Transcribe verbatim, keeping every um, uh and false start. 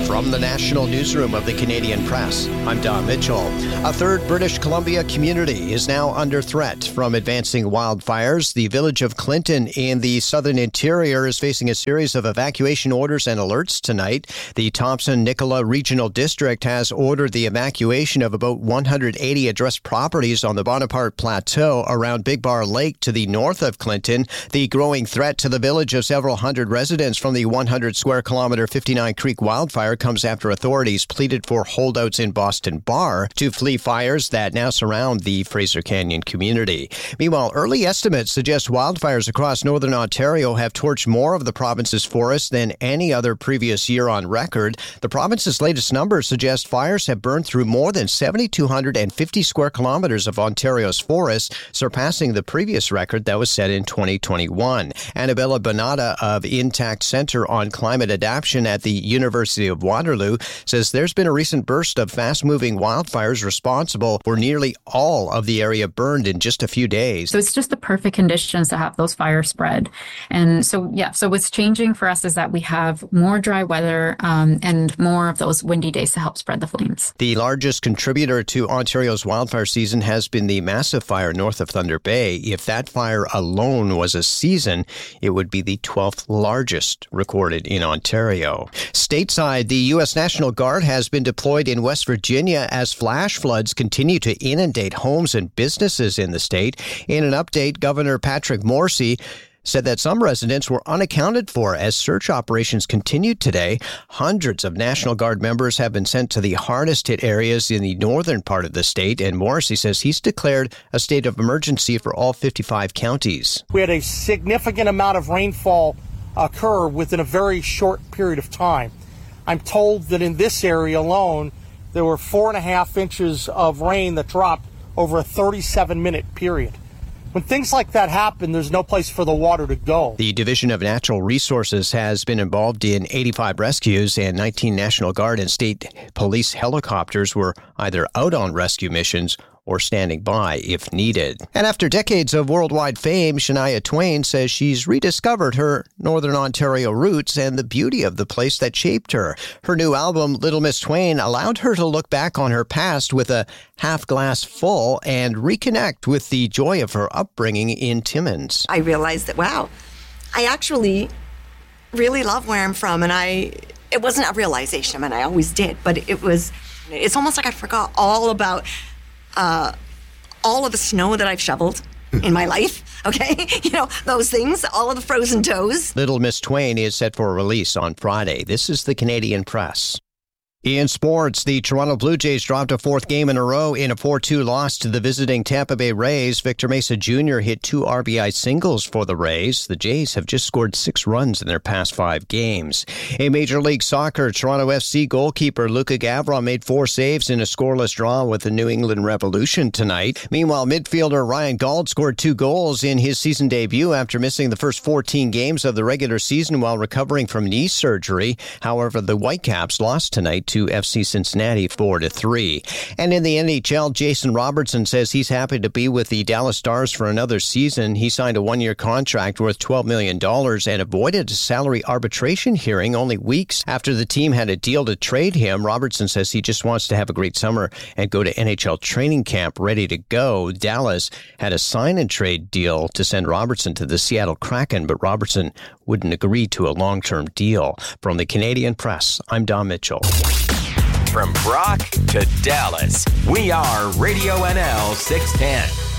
From the National Newsroom of the Canadian Press, I'm Don Mitchell. A third British Columbia community is now under threat from advancing wildfires. The village of Clinton in the southern interior is facing a series of evacuation orders and alerts tonight. The Thompson-Nicola Regional District has ordered the evacuation of about one hundred eighty addressed properties on the Bonaparte Plateau around Big Bar Lake to the north of Clinton. The growing threat to the village of several hundred residents from the one hundred square kilometer fifty-nine Creek wildfire comes after authorities pleaded for holdouts in Boston Bar to flee fires that now surround the Fraser Canyon community. Meanwhile, early estimates suggest wildfires across northern Ontario have torched more of the province's forests than any other previous year on record. The province's latest numbers suggest fires have burned through more than seven thousand two hundred fifty square kilometers of Ontario's forests, surpassing the previous record that was set in twenty twenty-one. Annabella Bonata of Intact Centre on Climate Adaptation at the University of Waterloo says there's been a recent burst of fast-moving wildfires responsible for nearly all of the area burned in just a few days. So it's just the perfect conditions to have those fires spread. And so, yeah, so what's changing for us is that we have more dry weather um, and more of those windy days to help spread the flames. The largest contributor to Ontario's wildfire season has been the massive fire north of Thunder Bay. If that fire alone was a season, it would be the twelfth largest recorded in Ontario. Stateside, the U S National Guard has been deployed in West Virginia as flash floods continue to inundate homes and businesses in the state. In an update, Governor Patrick Morrissey said that some residents were unaccounted for as search operations continued today. Hundreds of National Guard members have been sent to the hardest hit areas in the northern part of the state, and Morrissey says he's declared a state of emergency for all fifty-five counties. We had a significant amount of rainfall occur within a very short period of time. I'm told that in this area alone, there were four and a half inches of rain that dropped over a thirty-seven minute period. When things like that happen, there's no place for the water to go. The Division of Natural Resources has been involved in eighty-five rescues, and nineteen National Guard and state police helicopters were either out on rescue missions or standing by if needed. And after decades of worldwide fame, Shania Twain says she's rediscovered her Northern Ontario roots and the beauty of the place that shaped her. Her new album, Little Miss Twain, allowed her to look back on her past with a half glass full and reconnect with the joy of her upbringing in Timmins. I realized that, wow, I actually really love where I'm from, and I it wasn't a realization, I mean, I always did, but it was, it's almost like I forgot all about Uh, all of the snow that I've shoveled in my life, okay? You know, those things, all of the frozen toes. Little Miss Twain is set for release on Friday. This is the Canadian Press. In sports, the Toronto Blue Jays dropped a fourth game in a row in a four two loss to the visiting Tampa Bay Rays. Victor Mesa Junior hit two R B I singles for the Rays. The Jays have just scored six runs in their past five games. In Major League Soccer, Toronto F C goalkeeper Luka Gavron made four saves in a scoreless draw with the New England Revolution tonight. Meanwhile, midfielder Ryan Gauld scored two goals in his season debut after missing the first fourteen games of the regular season while recovering from knee surgery. However, the Whitecaps lost tonight to F C Cincinnati four to three. And in the N H L, Jason Robertson says he's happy to be with the Dallas Stars for another season. He signed a one-year contract worth twelve million dollars and avoided a salary arbitration hearing only weeks after the team had a deal to trade him. Robertson says he just wants to have a great summer and go to N H L training camp ready to go. Dallas had a sign-and-trade deal to send Robertson to the Seattle Kraken, but Robertson wouldn't agree to a long-term deal. From the Canadian Press, I'm Don Mitchell. From Brock to Dallas, we are Radio N L six ten.